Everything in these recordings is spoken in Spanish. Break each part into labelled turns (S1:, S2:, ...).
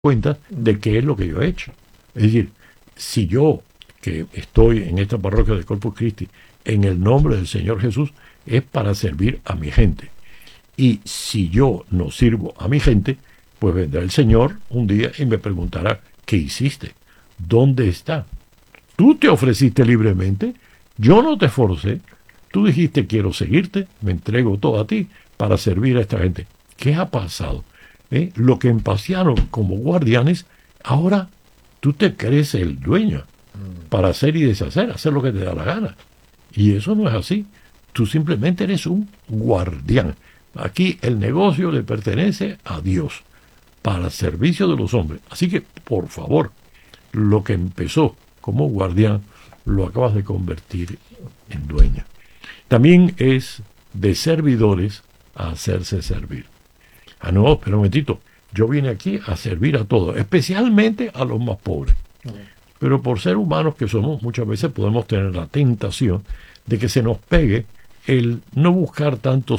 S1: cuenta de qué es lo que yo he hecho. Es decir, si yo, que estoy en esta parroquia de Corpus Christi, en el nombre del Señor Jesús, es para servir a mi gente. Y si yo no sirvo a mi gente, pues vendrá el Señor un día y me preguntará, ¿qué hiciste? ¿Dónde está? Tú te ofreciste libremente, yo no te forcé, tú dijiste quiero seguirte, me entrego todo a ti para servir a esta gente. ¿Qué ha pasado? Lo que pasearon como guardianes, ahora tú te crees el dueño para hacer y deshacer, hacer lo que te da la gana. Y eso no es así. Tú simplemente eres un guardián. Aquí el negocio le pertenece a Dios, para el servicio de los hombres. Así que, por favor, lo que empezó como guardián, lo acabas de convertir en dueño. También es de servidores a hacerse servir. Ah, no, espera un momentito. Yo vine aquí a servir a todos, especialmente a los más pobres. Pero por ser humanos que somos, muchas veces podemos tener la tentación de que se nos pegue el no buscar tanto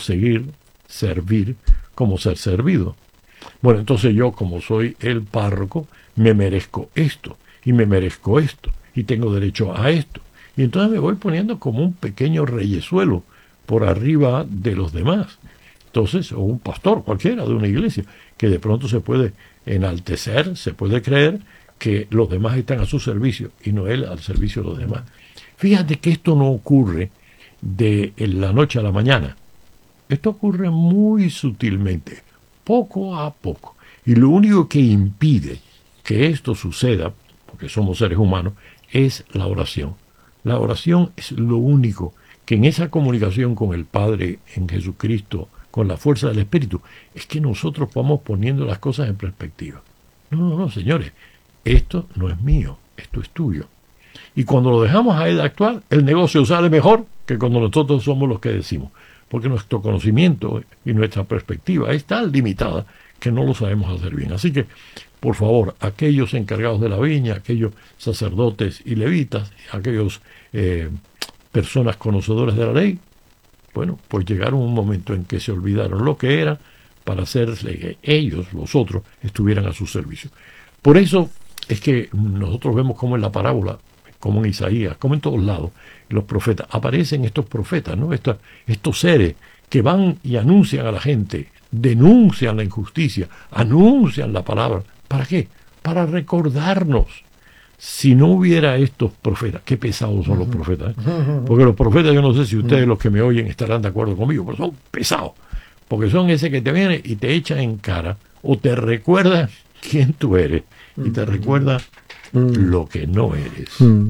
S1: servir, como ser servido. Bueno, entonces yo, como soy el párroco, me merezco esto, y me merezco esto, y tengo derecho a esto. Y entonces me voy poniendo como un pequeño reyesuelo por arriba de los demás. Entonces, o un pastor cualquiera de una iglesia, que de pronto se puede enaltecer, se puede creer que los demás están a su servicio y no él al servicio de los demás. Fíjate que esto no ocurre de la noche a la mañana. Esto ocurre muy sutilmente, poco a poco. Y lo único que impide que esto suceda, porque somos seres humanos, es la oración. La oración es lo único que en esa comunicación con el Padre, en Jesucristo, con la fuerza del Espíritu, es que nosotros vamos poniendo las cosas en perspectiva. No, señores, esto no es mío, esto es tuyo. Y cuando lo dejamos a él actuar, el negocio sale mejor que cuando nosotros somos los que decimos. Porque nuestro conocimiento y nuestra perspectiva es tan limitada que no lo sabemos hacer bien. Así que, por favor, aquellos encargados de la viña, aquellos sacerdotes y levitas, aquellos personas conocedoras de la ley, bueno, pues llegaron un momento en que se olvidaron lo que era para hacerle que ellos, los otros, estuvieran a su servicio. Por eso es que nosotros vemos como en la parábola, como en Isaías, como en todos lados, los profetas, aparecen estos profetas, ¿no? Estos seres que van y anuncian a la gente, denuncian la injusticia, anuncian la palabra. ¿Para qué? Para recordarnos. Si no hubiera estos profetas, qué pesados son los profetas, porque los profetas, yo no sé si ustedes los que me oyen estarán de acuerdo conmigo, pero son pesados, porque son ese que te viene y te echa en cara, o te recuerda quién tú eres, y te recuerda lo que no eres.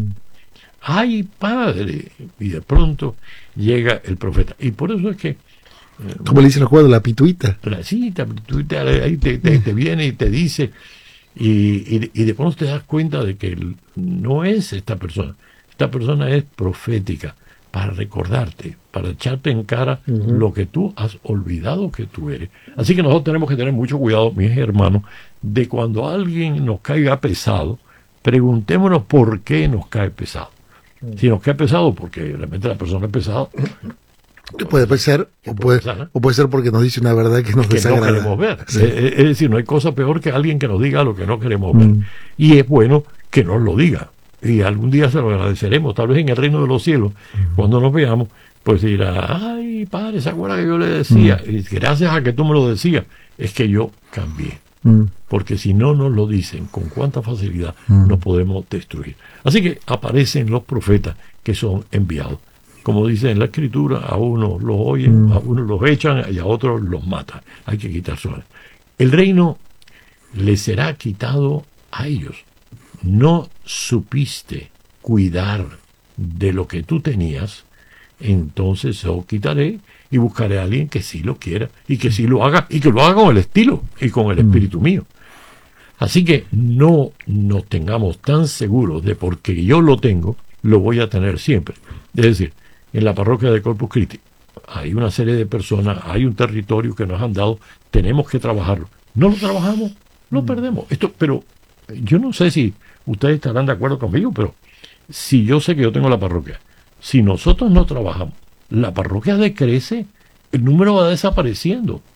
S1: ¡Ay, padre! Y de pronto llega el profeta. Y por eso es que...
S2: ¿Cómo le dicen los juegos? La pituita.
S1: La pituita ahí te viene y te dice... Y de pronto te das cuenta de que no es esta persona. Esta persona es profética para recordarte, para echarte en cara lo que tú has olvidado que tú eres. Así que nosotros tenemos que tener mucho cuidado, mis hermanos, de cuando alguien nos caiga pesado, preguntémonos por qué nos cae pesado. Si nos cae pesado porque realmente la persona es pesada,
S2: puede ser, o puede ser porque nos dice una verdad que nos desagrada.
S1: No queremos ver. Sí. Es decir, no hay cosa peor que alguien que nos diga lo que no queremos ver. Y es bueno que nos lo diga. Y algún día se lo agradeceremos, tal vez en el reino de los cielos, cuando nos veamos, pues dirá, ay, padre, ¿se acuerda que yo le decía? Y gracias a que tú me lo decías, es que yo cambié. Porque si no nos lo dicen con cuánta facilidad, nos podemos destruir. Así que aparecen los profetas que son enviados. Como dice en la Escritura, a unos los oyen, a unos los echan y a otros los matan. Hay que quitarse. El reino les será quitado a ellos. No supiste cuidar de lo que tú tenías, entonces yo quitaré y buscaré a alguien que sí lo quiera y que sí lo haga, y que lo haga con el estilo y con el espíritu mío. Así que no nos tengamos tan seguros de porque yo lo tengo, lo voy a tener siempre. Es decir, en la parroquia de Corpus Christi hay una serie de personas, hay un territorio que nos han dado, tenemos que trabajarlo. No lo trabajamos, lo perdemos. Pero yo no sé si ustedes estarán de acuerdo conmigo, pero si yo sé que yo tengo la parroquia, si nosotros no trabajamos, la parroquia decrece, el número va desapareciendo.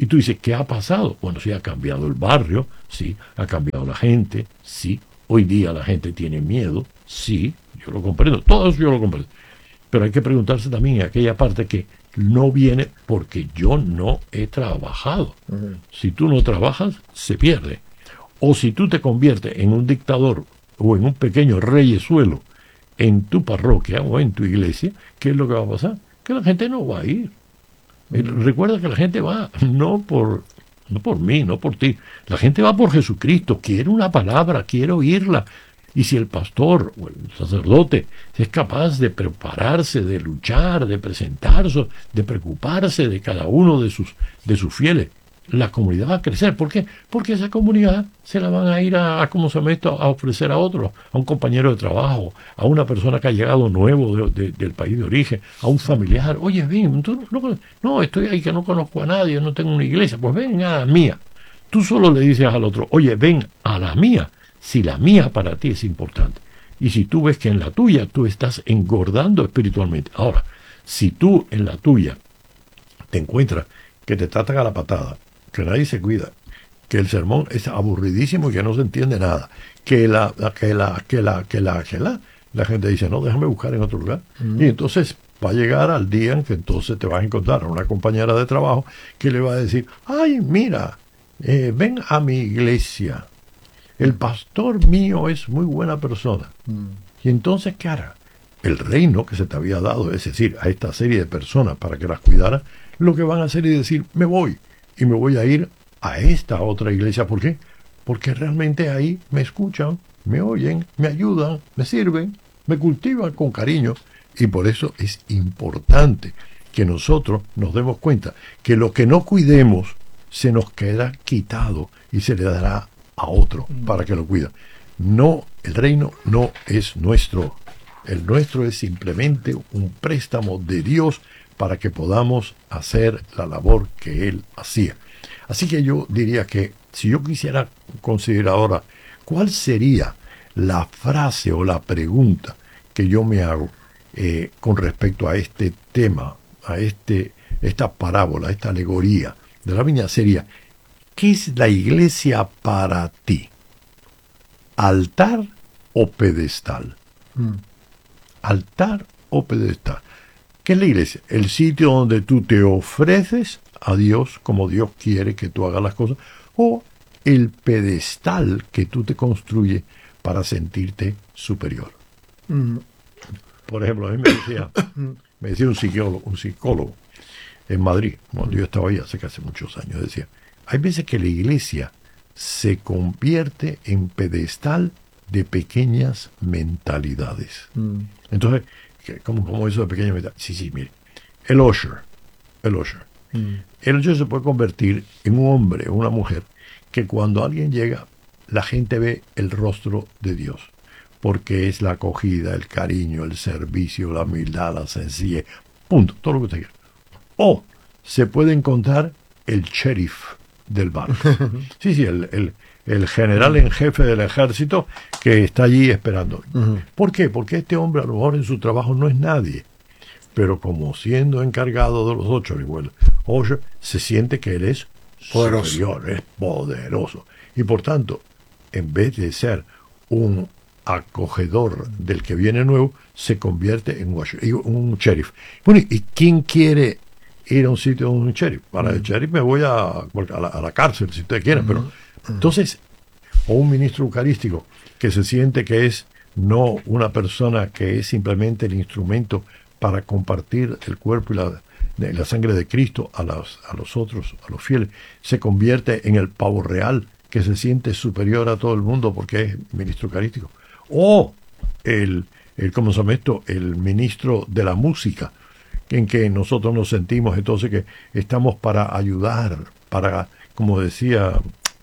S1: Y tú dices, ¿qué ha pasado? Bueno, sí, ha cambiado el barrio, sí, ha cambiado la gente, sí, hoy día la gente tiene miedo, sí, yo lo comprendo, todo eso yo lo comprendo. Pero hay que preguntarse también en aquella parte que no viene porque yo no he trabajado. Si tú no trabajas, se pierde. O si tú te conviertes en un dictador o en un pequeño reyesuelo en tu parroquia o en tu iglesia, ¿qué es lo que va a pasar? Que la gente no va a ir. Recuerda que la gente va no por mí, no por ti. La gente va por Jesucristo, quiere una palabra, quiere oírla. Y si el pastor o el sacerdote es capaz de prepararse, de luchar, de presentarse, de preocuparse de cada uno de sus fieles, la comunidad va a crecer. ¿Por qué? Porque esa comunidad se la van a ir a ofrecer a otro, a un compañero de trabajo, a una persona que ha llegado nuevo del país de origen, a un familiar. Oye, ven, tú no, estoy ahí que no conozco a nadie, no tengo una iglesia. Pues ven a la mía. Tú solo le dices al otro, oye, ven a la mía, si la mía para ti es importante. Y si tú ves que en la tuya tú estás engordando espiritualmente. Ahora, si tú en la tuya te encuentras que te tratan a la patada, que nadie se cuida, que el sermón es aburridísimo y que no se entiende nada, que la gente dice, no, déjame buscar en otro lugar. Y entonces va a llegar al día en que entonces te vas a encontrar a una compañera de trabajo que le va a decir, ay, mira, ven a mi iglesia, el pastor mío es muy buena persona. Y entonces, ¿qué hará? El reino que se te había dado, es decir, a esta serie de personas para que las cuidara, lo que van a hacer es decir, me voy, y me voy a ir a esta otra iglesia. ¿Por qué? Porque realmente ahí me escuchan, me oyen, me ayudan, me sirven, me cultivan con cariño. Y por eso es importante que nosotros nos demos cuenta que lo que no cuidemos se nos queda quitado y se le dará a otro para que lo cuida. No, el reino no es nuestro. El nuestro es simplemente un préstamo de Dios para que podamos hacer la labor que Él hacía. Así que yo diría que si yo quisiera considerar ahora cuál sería la frase o la pregunta que yo me hago con respecto a este tema, a esta parábola, esta alegoría de la viña, sería, ¿qué es la iglesia para ti? ¿Altar o pedestal? ¿Altar o pedestal? ¿Qué es la iglesia? El sitio donde tú te ofreces a Dios como Dios quiere que tú hagas las cosas, o el pedestal que tú te construyes para sentirte superior. Por ejemplo, a mí me decía un psicólogo en Madrid, cuando yo estaba ahí hace muchos años, decía, hay veces que la iglesia se convierte en pedestal de pequeñas mentalidades. Entonces, ¿cómo eso de pequeñas mentalidades? Sí, mire, el usher. El usher se puede convertir en un hombre o una mujer que cuando alguien llega, la gente ve el rostro de Dios, porque es la acogida, el cariño, el servicio, la humildad, la sencillez, punto, todo lo que usted quiera. O se puede encontrar el sheriff del barrio. Sí, el general en jefe del ejército que está allí esperando. ¿Por qué? Porque este hombre a lo mejor en su trabajo no es nadie, pero como siendo encargado de los 8 niveles, se siente que él es superior, es poderoso. Y por tanto, en vez de ser un acogedor del que viene nuevo, se convierte en un sheriff. Bueno, ¿y quién quiere ir a un sitio de un sheriff? Para el sheriff me voy a la cárcel, si ustedes quieren, pero entonces, o un ministro eucarístico que se siente que es no una persona que es simplemente el instrumento para compartir el cuerpo y la sangre de Cristo a los otros, a los fieles, se convierte en el pavo real que se siente superior a todo el mundo porque es ministro eucarístico. O el ministro de la música, en que nosotros nos sentimos entonces que estamos para ayudar, para, como decía,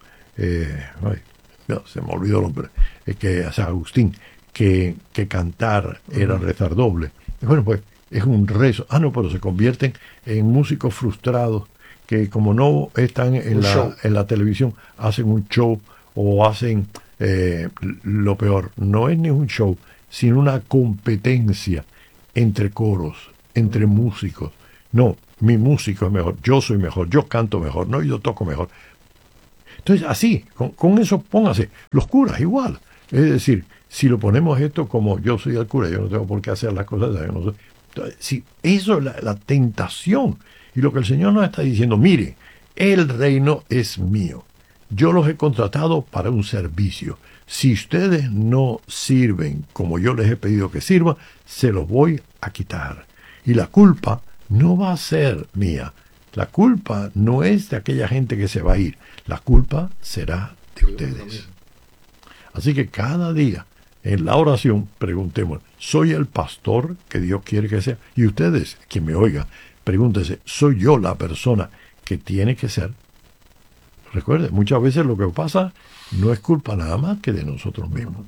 S1: se me olvidó el nombre, que San Agustín, que cantar era rezar doble. Bueno, pues es un rezo. Pero se convierten en músicos frustrados que como no están en la televisión, hacen un show o hacen lo peor. No es ni un show, sino una competencia entre coros, entre músicos. No, mi músico es mejor, yo soy mejor, yo canto mejor, no, yo toco mejor. Entonces, así, con eso póngase. Los curas igual. Es decir, si lo ponemos esto como yo soy el cura, yo no tengo por qué hacer las cosas. Yo no soy. Entonces, si eso es la tentación. Y lo que el Señor nos está diciendo, mire, el reino es mío. Yo los he contratado para un servicio. Si ustedes no sirven como yo les he pedido que sirvan, se los voy a quitar. Y la culpa no va a ser mía. La culpa no es de aquella gente que se va a ir. La culpa será de ustedes. Así que cada día en la oración preguntemos, ¿soy el pastor que Dios quiere que sea? Y ustedes, quien me oiga, pregúntense, ¿soy yo la persona que tiene que ser? Recuerden, muchas veces lo que pasa no es culpa nada más que de nosotros mismos.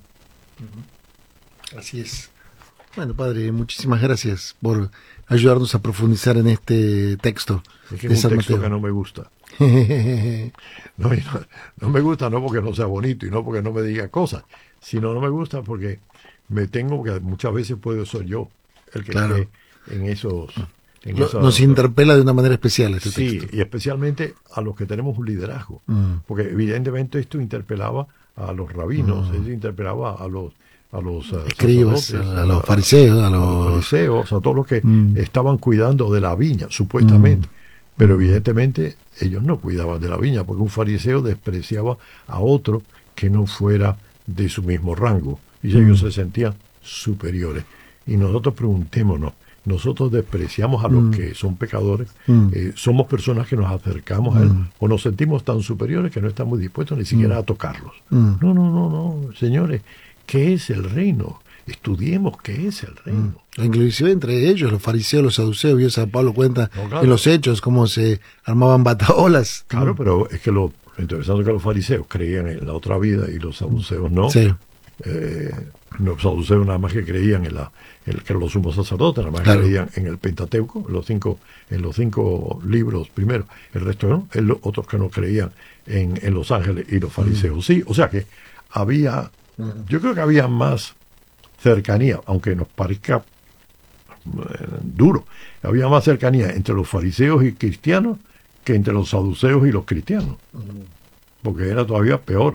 S2: Así es. Bueno, padre, muchísimas gracias por ayudarnos a profundizar en este texto.
S1: Es que es un texto que no me gusta. No me gusta no porque no sea bonito y no porque no me diga cosas, sino no me gusta porque me tengo que, muchas veces puedo ser yo el que cree en esos...
S2: Nos interpela de una manera especial este texto.
S1: Sí, y especialmente a los que tenemos un liderazgo, porque evidentemente esto interpelaba a los rabinos, esto interpelaba a los
S2: escribas, a los fariseos,
S1: a todos los que estaban cuidando de la viña, supuestamente. Pero evidentemente ellos no cuidaban de la viña, porque un fariseo despreciaba a otro que no fuera de su mismo rango. Y ellos se sentían superiores. Y nosotros preguntémonos, nosotros despreciamos a los que son pecadores, somos personas que nos acercamos a Él, o nos sentimos tan superiores que no estamos dispuestos ni siquiera a tocarlos. No, señores, ¿qué es el reino? Estudiemos qué es el reino.
S2: Inclusive entre ellos, los fariseos, los saduceos, vio San Pablo cuenta en los Hechos cómo se armaban bataolas.
S1: Claro, pero es que lo interesante es que los fariseos creían en la otra vida y los saduceos no.
S2: Sí.
S1: Los saduceos nada más que creían que los sumos sacerdotes, nada más que creían en el Pentateuco, en los cinco libros primero, el resto no, otros que no creían en los ángeles, y los fariseos sí. O sea que había, yo creo que había más cercanía, aunque nos parezca duro, había más cercanía entre los fariseos y cristianos que entre los saduceos y los cristianos, porque era todavía peor.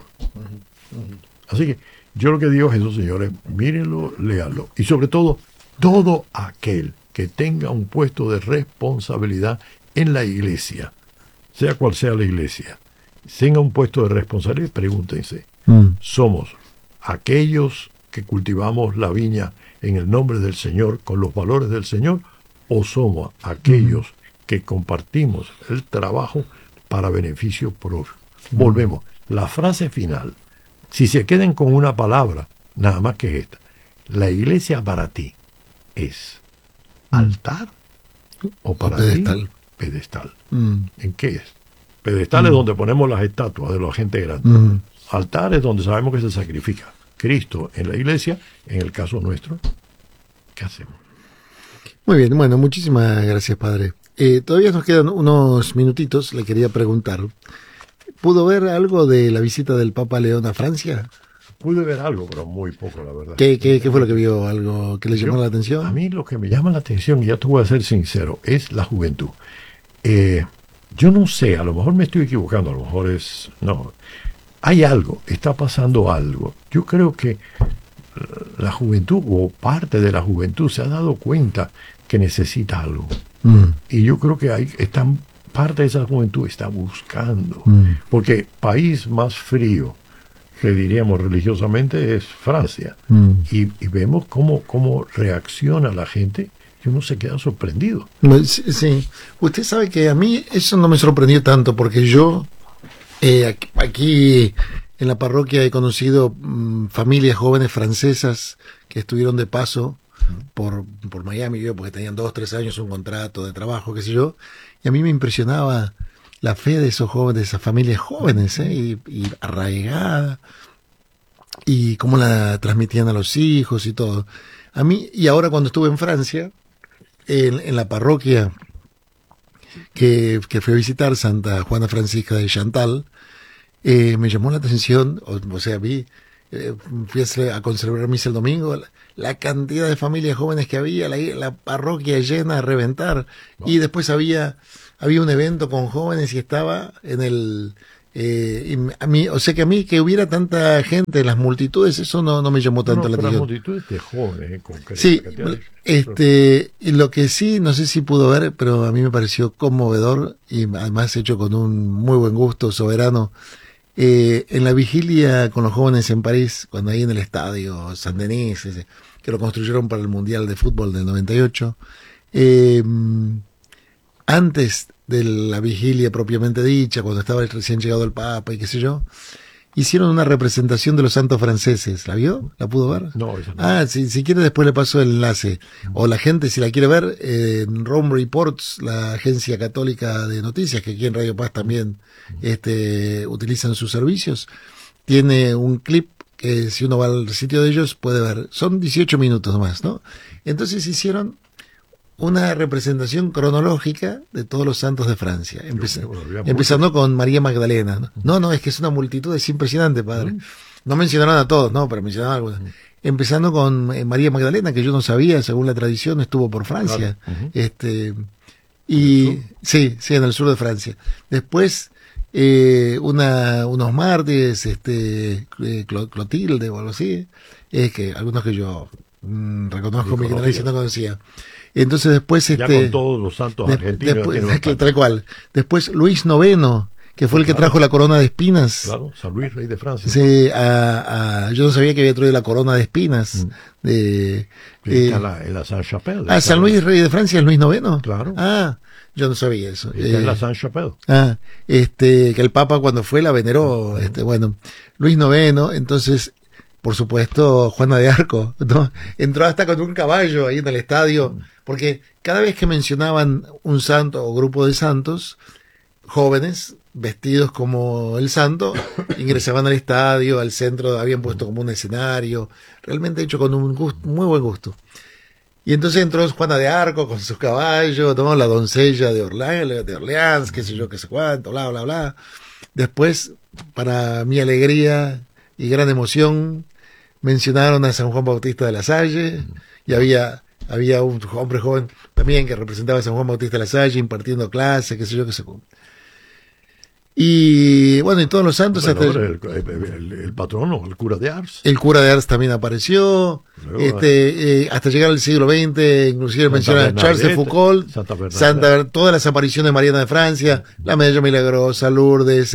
S1: Así que yo lo que digo es eso, señores, mírenlo, léanlo, y sobre todo aquel que tenga un puesto de responsabilidad en la iglesia, sea cual sea la iglesia, tenga un puesto de responsabilidad, pregúntense, ¿somos aquellos que cultivamos la viña en el nombre del Señor, con los valores del Señor, o somos aquellos que compartimos el trabajo para beneficio propio? Volvemos, la frase final, si se queden con una palabra, nada más que esta, la iglesia para ti es altar o para ti pedestal. ¿En qué es? Pedestal es donde ponemos las estatuas de la gente grande. Altar es donde sabemos que se sacrifica Cristo en la iglesia. En el caso nuestro, ¿qué hacemos?
S2: Muy bien, bueno, muchísimas gracias, padre. Todavía nos quedan unos minutitos, le quería preguntar, ¿pudo ver algo de la visita del Papa León a Francia?
S1: Pude ver algo, pero muy poco, la verdad.
S2: ¿Qué fue lo que vio? ¿Algo que le llamó la atención?
S1: A mí lo que me llama la atención, y ya te voy a ser sincero, es la juventud. Yo no sé, a lo mejor me estoy equivocando, a lo mejor es... No, hay algo, está pasando algo. Yo creo que la juventud, o parte de la juventud, se ha dado cuenta que necesita algo. Y yo creo que parte de esa juventud está buscando. Porque país más frío, que diríamos religiosamente, es Francia. Y vemos cómo reacciona la gente, y uno se queda sorprendido.
S2: Sí. Usted sabe que a mí eso no me sorprendió tanto, porque yo aquí en la parroquia he conocido familias jóvenes francesas que estuvieron de paso por Miami, porque tenían 2 o 3 años un contrato de trabajo, qué sé yo, y a mí me impresionaba la fe de esos jóvenes, de esas familias jóvenes, y arraigada, y cómo la transmitían a los hijos y todo. A mí, y ahora cuando estuve en Francia, en la parroquia que fui a visitar, Santa Juana Francisca de Chantal, me llamó la atención, o sea, vi fui a conservar misa el domingo, la cantidad de familias jóvenes que había, la parroquia llena a reventar, y después había un evento con jóvenes y estaba en el... y a mí, o sea que a mí que hubiera tanta gente en las multitudes, eso no me llamó tanto la atención.
S1: Las multitudes de jóvenes en concreto.
S2: Sí, y lo que sí, no sé si pudo ver, pero a mí me pareció conmovedor y además hecho con un muy buen gusto soberano. En la vigilia con los jóvenes en París, cuando ahí en el estadio Saint-Denis, que lo construyeron para el Mundial de Fútbol del 98, antes de la vigilia propiamente dicha, cuando estaba recién llegado el Papa y qué sé yo, hicieron una representación de los santos franceses. ¿La vio? ¿La pudo ver?
S1: No, esa no.
S2: Si quiere después le paso el enlace. O la gente, si la quiere ver, Rome Reports, la agencia católica de noticias, que aquí en Radio Paz también utilizan sus servicios, tiene un clip que si uno va al sitio de ellos puede ver. Son 18 minutos más, ¿no? Entonces hicieron una representación cronológica de todos los santos de Francia, empezando con María Magdalena. No, es que es una multitud, es impresionante, padre. No mencionaron a todos, no, pero mencionaron a algunos. Empezando con María Magdalena, que yo no sabía, según la tradición, estuvo por Francia. Y sí, en el sur de Francia. Después, unos mártires, Clotilde o algo así, que algunos que yo reconozco mi ignorancia, no conocía. Entonces después
S1: ya con todos los santos argentinos
S2: tal cual. Después Luis IX, que fue el que trajo la corona de espinas.
S1: Claro, San Luis, rey de Francia.
S2: Sí, yo no sabía que había traído la corona de espinas.
S1: En la Saint-Chapelle.
S2: San Luis, rey de Francia, es Luis IX.
S1: Claro.
S2: Yo no sabía eso.
S1: En la Saint-Chapelle.
S2: Que el Papa cuando fue la veneró. Luis IX, entonces, por supuesto, Juana de Arco, ¿no? Entró hasta con un caballo ahí en el estadio, porque cada vez que mencionaban un santo o grupo de santos, jóvenes, vestidos como el santo, ingresaban al estadio, al centro, habían puesto como un escenario, realmente hecho con un gusto, muy buen gusto. Y entonces entró Juana de Arco con sus caballos, ¿no? La doncella de Orleans, qué sé yo, qué sé cuánto, bla, bla, bla. Después, para mi alegría y gran emoción, mencionaron a San Juan Bautista de la Salle, y había un hombre joven también que representaba a San Juan Bautista de la Salle impartiendo clases, qué sé yo, qué sé cómo. Y bueno, y todos los santos...
S1: el patrono, el cura de Ars.
S2: El cura de Ars también apareció. Luego, hasta llegar al siglo XX, inclusive menciona Charles de Foucault, todas las apariciones marianas de Francia, la Medalla Milagrosa, Lourdes,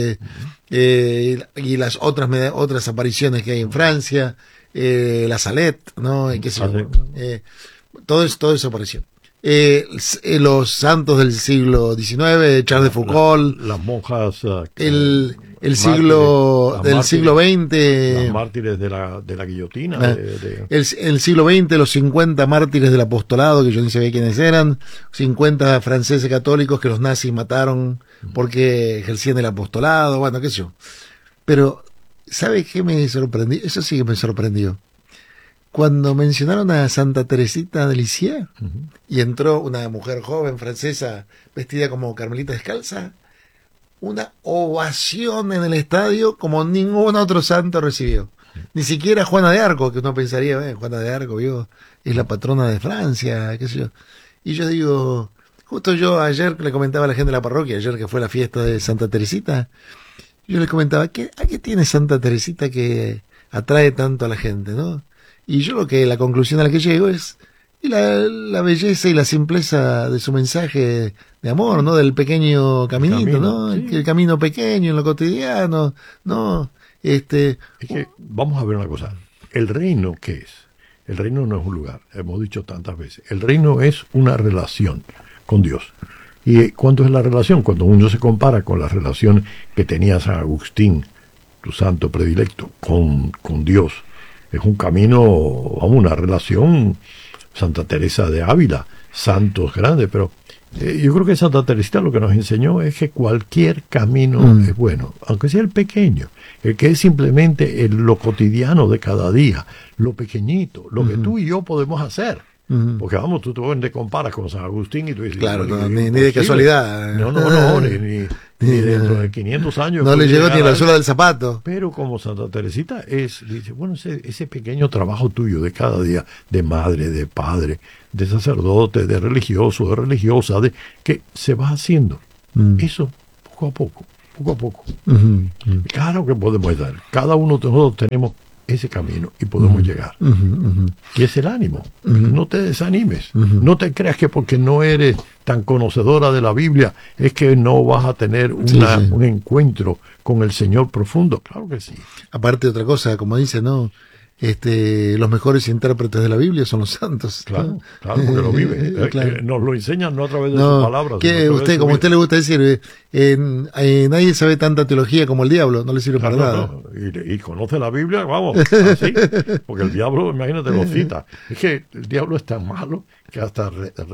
S2: y las otras apariciones que hay en Francia, la Salette, ¿no? Y qué sé yo. Todo eso apareció. Los santos del siglo XIX, Charles de Foucault,
S1: las monjas,
S2: el siglo XX,
S1: los mártires de la guillotina,
S2: el siglo XX, los 50 mártires del apostolado, que yo ni sabía quiénes eran, 50 franceses católicos que los nazis mataron porque ejercían el apostolado, bueno, qué sé yo. Pero, ¿sabe qué me sorprendió? Eso sí que me sorprendió. Cuando mencionaron a Santa Teresita de Lisieux, y entró una mujer joven francesa vestida como Carmelita descalza, una ovación en el estadio como ningún otro santo recibió. Ni siquiera Juana de Arco, que uno pensaría, Juana de Arco, es la patrona de Francia, qué sé yo. Y yo digo, justo yo ayer le comentaba a la gente de la parroquia, ayer que fue la fiesta de Santa Teresita, yo le comentaba, ¿a qué tiene Santa Teresita que atrae tanto a la gente, no? Y yo la conclusión a la que llego es la belleza y la simpleza de su mensaje de amor, ¿no? Del pequeño caminito, ¿no? Sí. El camino pequeño en lo cotidiano, ¿no? Es que
S1: vamos a ver una cosa. ¿El reino qué es? El reino no es un lugar, hemos dicho tantas veces. El reino es una relación con Dios. ¿Y cuánto es la relación? Cuando uno se compara con la relación que tenía San Agustín, tu santo predilecto, con Dios. Es un camino, una relación. Santa Teresa de Ávila, santos grandes, pero yo creo que Santa Teresita lo que nos enseñó es que cualquier camino es bueno, aunque sea el pequeño, el que es simplemente lo cotidiano de cada día, lo pequeñito, lo que tú y yo podemos hacer. Porque vamos, tú te comparas con San Agustín y tú dices...
S2: Claro, ni de casualidad.
S1: No, ni dentro de 500 años...
S2: No le llegó ni la suela del zapato.
S1: Pero como Santa Teresita dice, bueno, ese pequeño trabajo tuyo de cada día, de madre, de padre, de sacerdote, de religioso, de religiosa, que se va haciendo. Eso, poco a poco. Claro que podemos dar. Cada uno de nosotros tenemos ese camino y podemos llegar. Y es el ánimo. No te desanimes. No te creas que porque no eres tan conocedora de la Biblia es que no vas a tener un encuentro con el Señor profundo. Claro que sí.
S2: Aparte de otra cosa, como dice, ¿no? Los mejores intérpretes de la Biblia son los santos.
S1: Claro, porque lo viven. Nos lo enseñan no a través de sus palabras.
S2: Que usted, como a usted le gusta decir, nadie sabe tanta teología como el diablo, no le sirve para nada.
S1: Y conoce la Biblia, vamos, así, porque el diablo, imagínate, lo cita. Es que el diablo es tan malo que hasta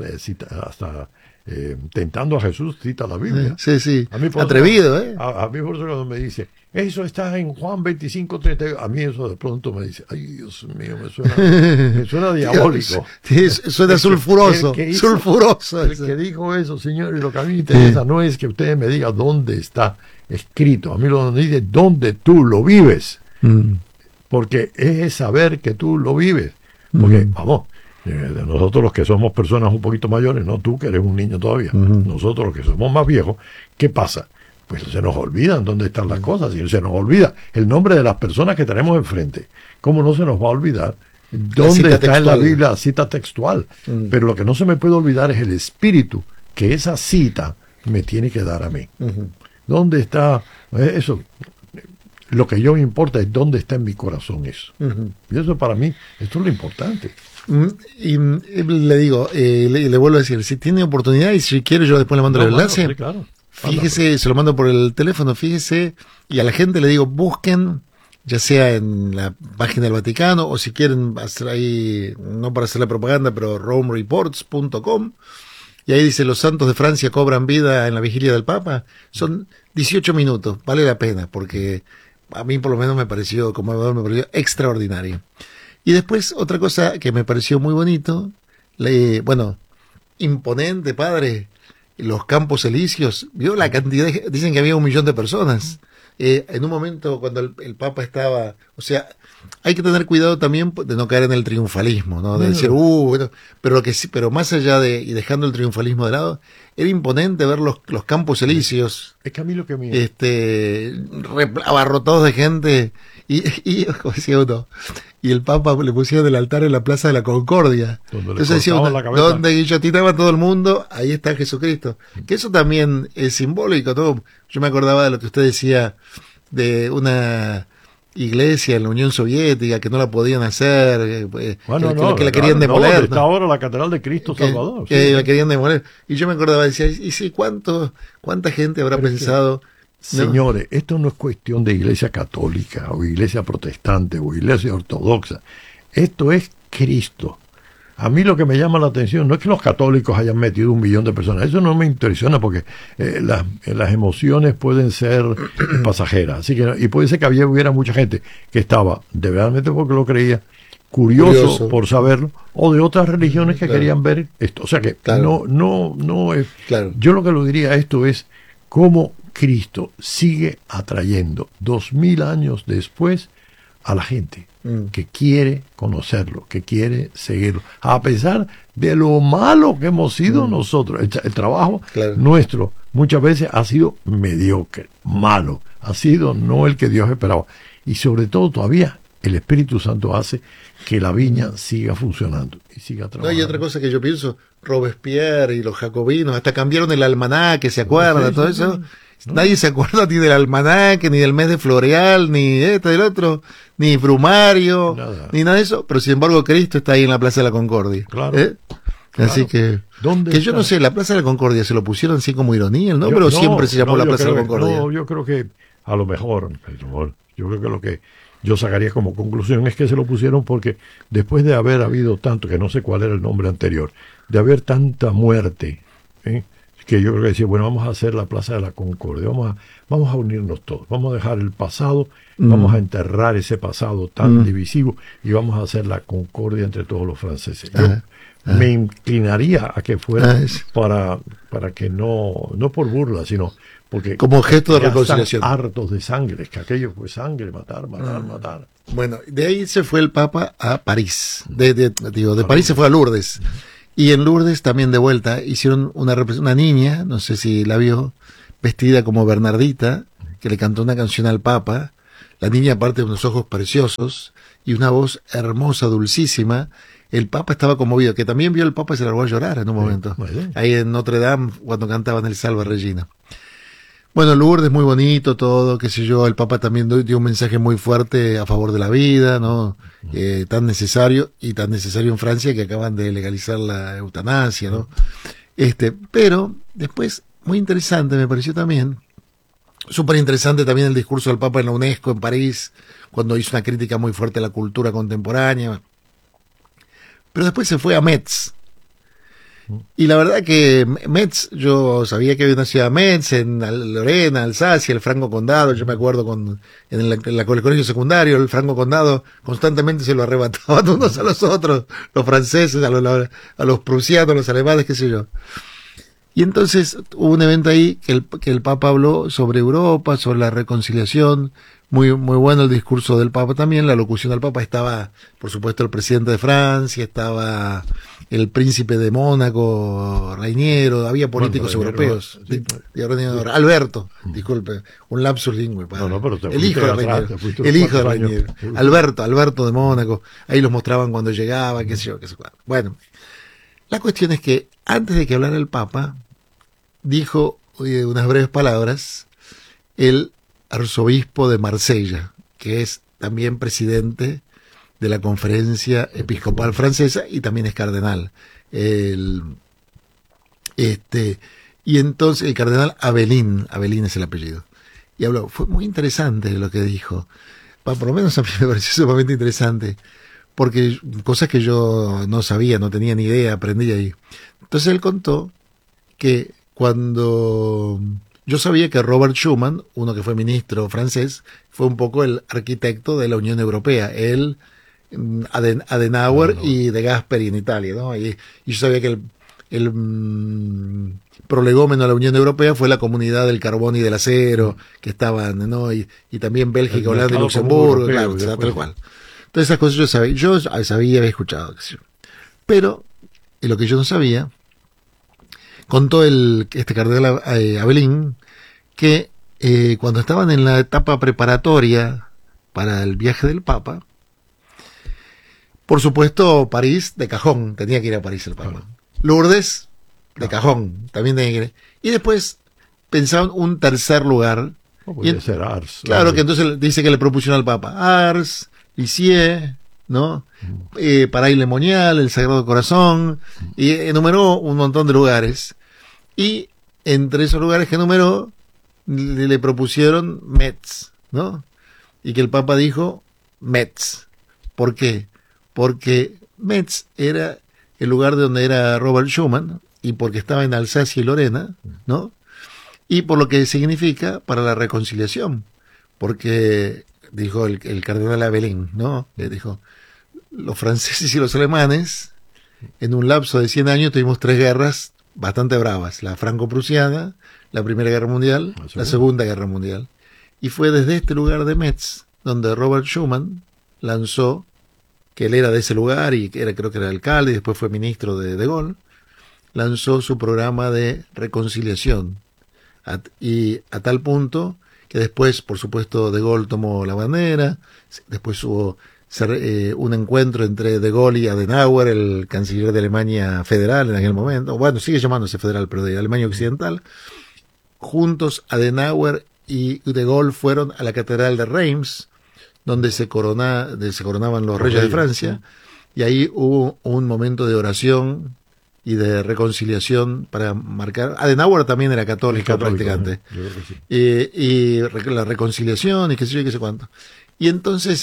S1: tentando a Jesús cita la Biblia.
S2: Sí. Atrevido,
S1: A mí por eso cuando me dice, eso está en Juan 25:32, a mí eso de pronto me dice, ay Dios mío, me suena diabólico.
S2: Suena sulfuroso.
S1: El que dijo eso, señor, y lo que a mí me interesa no es que ustedes me digan dónde está escrito, a mí lo que me dice dónde tú lo vives, porque es saber que tú lo vives, porque vamos, de nosotros los que somos personas un poquito mayores, no tú que eres un niño todavía, nosotros los que somos más viejos, ¿qué pasa? Pues se nos olvidan dónde están las cosas, y se nos olvida el nombre de las personas que tenemos enfrente. ¿Cómo no se nos va a olvidar dónde está textual en la Biblia la cita textual? Pero lo que no se me puede olvidar es el espíritu que esa cita me tiene que dar a mí. ¿Dónde está eso? Lo que yo me importa es dónde está en mi corazón eso. Y eso para mí, esto es lo importante.
S2: Y le digo, le vuelvo a decir, si tiene oportunidad y si quiere yo después le mando el enlace.
S1: Sí, claro.
S2: Fíjese, se lo mando por el teléfono, fíjese, y a la gente le digo, busquen, ya sea en la página del Vaticano, o si quieren hacer ahí, no para hacer la propaganda, pero romereports.com, y ahí dice, los santos de Francia cobran vida en la vigilia del Papa. Son 18 minutos, vale la pena, porque a mí por lo menos me pareció extraordinario. Y después, otra cosa que me pareció muy bonito, imponente, padre, los Campos Elíseos, vio la cantidad, dicen que había 1 millón de personas. En un momento cuando el Papa estaba, o sea, hay que tener cuidado también de no caer en el triunfalismo, ¿no? De decir, pero lo que sí, pero más allá y dejando el triunfalismo de lado, era imponente ver los Campos Elíseos.
S1: Es que a mí lo que me...
S2: abarrotados de gente, y como decía uno, y el Papa le pusieron el altar en la Plaza de la Concordia. Entonces decía uno, donde guillotinaba todo el mundo, ahí está Jesucristo. Que eso también es simbólico, ¿no? Yo me acordaba de lo que usted decía de una iglesia en la Unión Soviética que no la podían hacer, que la querían demoler.
S1: Está ahora la Catedral de Cristo Salvador.
S2: Que la querían demoler. Y yo me acordaba, decía, ¿y sí cuánta gente habrá pensado?
S1: Señores, esto no es cuestión de iglesia católica o iglesia protestante o iglesia ortodoxa. Esto es Cristo. A mí lo que me llama la atención no es que los católicos hayan metido 1 millón de personas. Eso no me impresiona porque las emociones pueden ser pasajeras. Así que, y puede ser que hubiera mucha gente que estaba, de verdaderamente porque lo creía, curioso por saberlo, o de otras religiones que querían ver esto. O sea que no es...
S2: Claro.
S1: Yo lo que lo diría a esto es cómo Cristo sigue atrayendo 2000 años después a la gente que quiere conocerlo, que quiere seguirlo, a pesar de lo malo que hemos sido nosotros. El trabajo nuestro muchas veces ha sido mediocre, malo, ha sido no el que Dios esperaba. Y sobre todo todavía el Espíritu Santo hace que la viña siga funcionando y siga trabajando.
S2: No, y otra cosa que yo pienso, Robespierre y los jacobinos, hasta cambiaron el almanaque, ¿se acuerdan? Todo eso. No. Nadie se acuerda ni del almanaque, ni del mes de Floreal, ni del otro, ni Brumario, ni nada de eso, pero sin embargo Cristo está ahí en la Plaza de la Concordia.
S1: Claro.
S2: Así que yo no sé, la Plaza de la Concordia se lo pusieron así como ironía, ¿no? Pero siempre se llamó la Plaza de la Concordia.
S1: No, yo creo que a lo mejor, yo creo que lo que yo sacaría como conclusión es que se lo pusieron porque después de haber habido tanto, que no sé cuál era el nombre anterior, de haber tanta muerte, que yo creo que decía, bueno, vamos a hacer la Plaza de la Concordia, vamos a unirnos todos, vamos a dejar el pasado, vamos a enterrar ese pasado tan divisivo y vamos a hacer la concordia entre todos los franceses. me inclinaría a que fuera
S2: es
S1: para que no por burla, sino porque
S2: como gesto de
S1: ya
S2: reconciliación.
S1: están hartos de sangre, que aquello fue sangre, matar, matar.
S2: Bueno, de ahí se fue el Papa a París. De París se fue a Lourdes. Y en Lourdes también de vuelta hicieron una niña, no sé si la vio, vestida como Bernardita, que le cantó una canción al Papa. La niña, aparte de unos ojos preciosos y una voz hermosa, dulcísima. El Papa estaba conmovido, que también vio el Papa y se largó a llorar en un momento.
S1: Bueno.
S2: Ahí en Notre Dame, cuando cantaban el Salve Regina. Bueno, Lourdes, muy bonito todo, qué sé yo. El Papa también dio un mensaje muy fuerte a favor de la vida, ¿no? Tan necesario en Francia, que acaban de legalizar la eutanasia, ¿no? Pero después, muy interesante me pareció también, súper interesante también el discurso del Papa en la UNESCO en París, cuando hizo una crítica muy fuerte a la cultura contemporánea. Pero después se fue a Metz. Y la verdad que Metz, yo sabía que había una ciudad Metz, en Lorena, Alsacia, el Franco Condado. Yo me acuerdo en el colegio secundario, el Franco Condado constantemente se lo arrebataban unos a los otros, los franceses, a los prusianos, los alemanes, qué sé yo. Y entonces hubo un evento ahí que el Papa habló sobre Europa, sobre la reconciliación. Muy bueno el discurso del Papa también, la locución del Papa. Estaba, por supuesto, el presidente de Francia, estaba el príncipe de Mónaco, Reiniero, había políticos europeos. Alberto, disculpe, un lapsus lingüe. El hijo de Reiniero. El hijo de Reiniero. Alberto de Mónaco. Ahí los mostraban cuando llegaba, qué sé yo, qué sé cuál. Bueno, la cuestión es que antes de que hablara el Papa, dijo unas breves palabras el arzobispo de Marsella, que es también presidente de la Conferencia Episcopal Francesa y también es cardenal. Y entonces el cardenal Abelín es el apellido. Y habló, fue muy interesante lo que dijo. Por lo menos a mí me pareció sumamente interesante, porque cosas que yo no sabía, no tenía ni idea, aprendí ahí. Entonces él contó que cuando yo sabía que Robert Schuman, uno que fue ministro francés, fue un poco el arquitecto de la Unión Europea. Él, Adenauer y De Gasperi en Italia, ¿no? Y yo sabía que el prolegómeno a la Unión Europea fue la Comunidad del Carbón y del Acero, que estaban, ¿no? Y también Bélgica, Holanda y Luxemburgo, claro, tal cual. Entonces esas cosas yo sabía, había escuchado. Pero, lo que yo no sabía, contó este cardenal Abelín, que cuando estaban en la etapa preparatoria para el viaje del Papa, por supuesto París de cajón, tenía que ir a París el Papa. Lourdes de cajón, también tenía que ir. Y después pensaban un tercer lugar.
S1: Podría ser Ars.
S2: Claro, que entonces dice que le propusieron al Papa Ars, Lisieux, ¿no? Paray-le-Monial, el Sagrado Corazón, y enumeró un montón de lugares. Y entre esos lugares que enumeró, le propusieron Metz, ¿no? Y que el Papa dijo Metz. ¿Por qué? Porque Metz era el lugar de donde era Robert Schuman, y porque estaba en Alsacia y Lorena, ¿no? Y por lo que significa para la reconciliación. Porque dijo el cardenal Abelín, ¿no? Dijo, los franceses y los alemanes, en un lapso de 100 años tuvimos 3 guerras bastante bravas, la franco-prusiana, la Primera Guerra Mundial, la Segunda Guerra Mundial. Y fue desde este lugar de Metz donde Robert Schuman lanzó, que él era de ese lugar y creo que era alcalde y después fue ministro de Gaulle, lanzó su programa de reconciliación. Y a tal punto que después, por supuesto, De Gaulle tomó la bandera, después hubo un encuentro entre De Gaulle y Adenauer, el canciller de Alemania Federal en aquel momento, bueno, sigue llamándose Federal, pero de Alemania Occidental. Juntos Adenauer y De Gaulle fueron a la Catedral de Reims, donde se coronaban los reyes de Francia, y ahí hubo un momento de oración y de reconciliación para marcar. Adenauer también era católico practicante. Y la reconciliación y qué sé yo y qué sé cuánto. Y entonces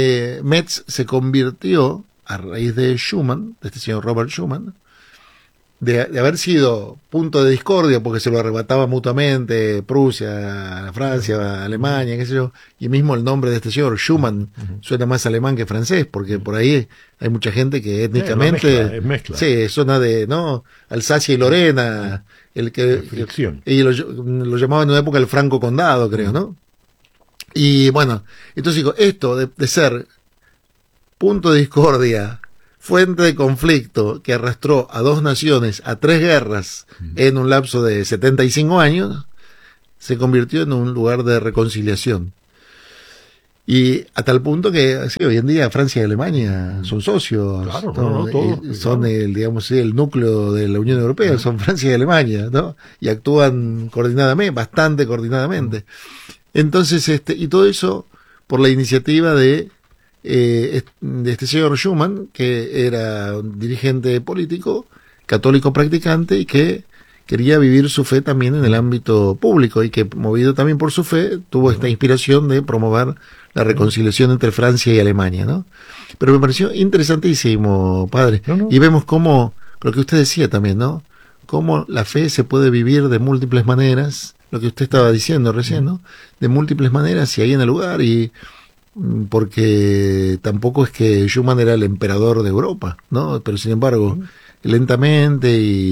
S2: Metz se convirtió, a raíz de Schuman, de este señor Robert Schuman, de haber sido punto de discordia porque se lo arrebataban mutuamente Prusia, Francia, Alemania, qué sé yo, y mismo el nombre de este señor, Schumann, suena más alemán que francés, porque por ahí hay mucha gente que étnicamente,
S1: es mezcla.
S2: sí, zona de, ¿no? Alsacia y Lorena, el que, y lo llamaban en una época el Franco Condado, creo, ¿no? Y bueno, entonces digo, esto de ser punto de discordia, fuente de conflicto que arrastró a dos naciones a 3 guerras en un lapso de 75 años, se convirtió en un lugar de reconciliación. Y a tal punto que sí, hoy en día Francia y Alemania son socios,
S1: claro,
S2: ¿no? Son el, digamos, el núcleo de la Unión Europea, son Francia y Alemania, ¿no? Y actúan coordinadamente, bastante coordinadamente. Entonces, y todo eso por la iniciativa de este señor Schumann, que era un dirigente político, católico practicante, y que quería vivir su fe también en el ámbito público, y que, movido también por su fe, tuvo esta inspiración de promover la reconciliación entre Francia y Alemania, ¿no? Pero me pareció interesantísimo, padre. Y vemos cómo, lo que usted decía también, ¿no? Cómo la fe se puede vivir de múltiples maneras, lo que usted estaba diciendo recién, ¿no? De múltiples maneras y ahí en el lugar, y porque tampoco es que Schumann era el emperador de Europa, ¿no? Pero sin embargo, lentamente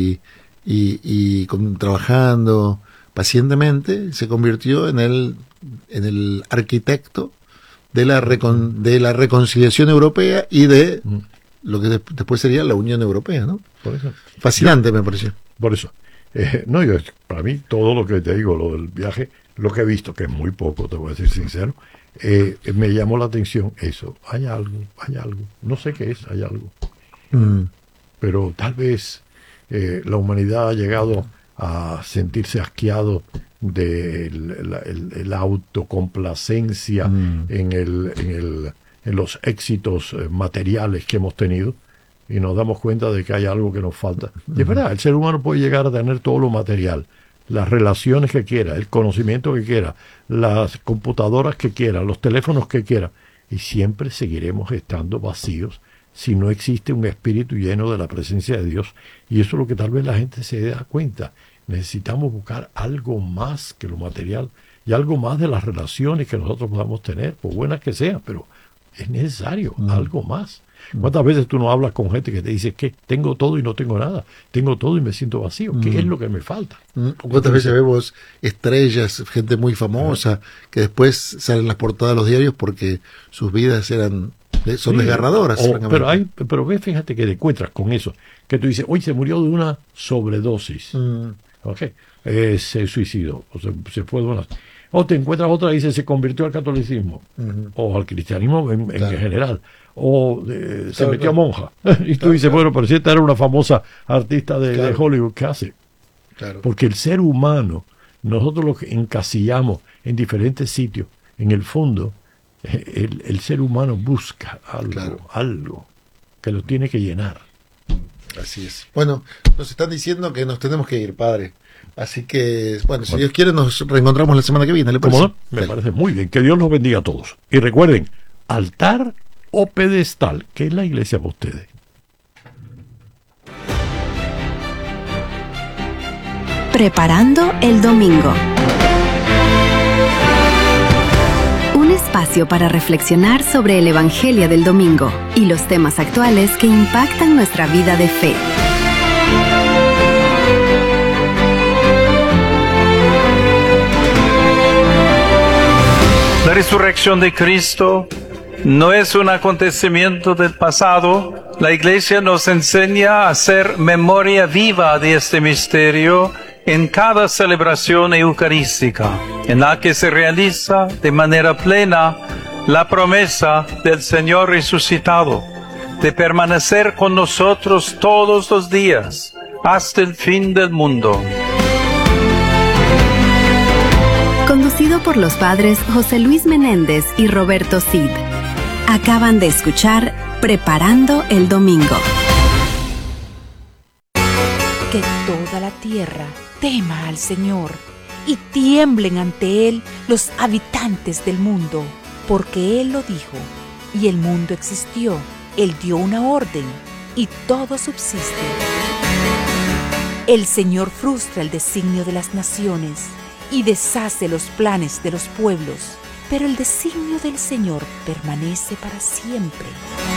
S2: y trabajando pacientemente, se convirtió en el arquitecto de la reconciliación europea y de lo que después sería la Unión Europea, ¿no?
S1: Por eso.
S2: Fascinante, me pareció.
S1: Por eso. Para mí, todo lo que te digo, lo del viaje, lo que he visto, que es muy poco, te voy a decir sincero, me llamó la atención eso. Hay algo. No sé qué es, hay algo. Pero tal vez la humanidad ha llegado a sentirse asqueado de la autocomplacencia en los éxitos materiales que hemos tenido, y nos damos cuenta de que hay algo que nos falta. Y es verdad, el ser humano puede llegar a tener todo lo material, las relaciones que quiera, el conocimiento que quiera, las computadoras que quiera, los teléfonos que quiera, y siempre seguiremos estando vacíos si no existe un espíritu lleno de la presencia de Dios. Y eso es lo que tal vez la gente se da cuenta. Necesitamos buscar algo más que lo material y algo más de las relaciones que nosotros podamos tener, por buenas que sean, pero es necesario algo más. ¿Cuántas veces tú no hablas con gente que te dice que tengo todo y no tengo nada? Tengo todo y me siento vacío. ¿Qué es lo que me falta?
S2: ¿Cuántas veces vemos estrellas, gente muy famosa, que después salen las portadas de los diarios porque sus vidas son desgarradoras?
S1: Pero ves, fíjate que te encuentras con eso, que tú dices, hoy se murió de una sobredosis. Se suicidó, o se fue de una... O te encuentras otra y dice, se convirtió al catolicismo, o al cristianismo en general, o se metió a monja. Y tú dices, bueno, pero si esta era una famosa artista de Hollywood, ¿qué hace? Porque el ser humano, nosotros lo encasillamos en diferentes sitios. En el fondo, el ser humano busca algo que lo tiene que llenar.
S2: Así es. Bueno, nos están diciendo que nos tenemos que ir, padre. Así que, bueno, si Dios quiere, nos reencontramos la semana que viene. ¿Le parece?
S1: ¿Cómo no? Me parece muy bien. Que Dios los bendiga a todos. Y recuerden, altar o pedestal, que es la iglesia para ustedes.
S3: Preparando el domingo. Un espacio para reflexionar sobre el Evangelio del domingo y los temas actuales que impactan nuestra vida de fe.
S4: La resurrección de Cristo no es un acontecimiento del pasado. La Iglesia nos enseña a hacer memoria viva de este misterio en cada celebración eucarística, en la que se realiza de manera plena la promesa del Señor resucitado, de permanecer con nosotros todos los días, hasta el fin del mundo.
S3: Conducido por los padres José Luis Menéndez y Roberto Cid. Acaban de escuchar Preparando el Domingo.
S5: Que toda la tierra tema al Señor y tiemblen ante Él los habitantes del mundo, porque Él lo dijo y el mundo existió. Él dio una orden y todo subsiste. El Señor frustra el designio de las naciones y deshace los planes de los pueblos, pero el designio del Señor permanece para siempre.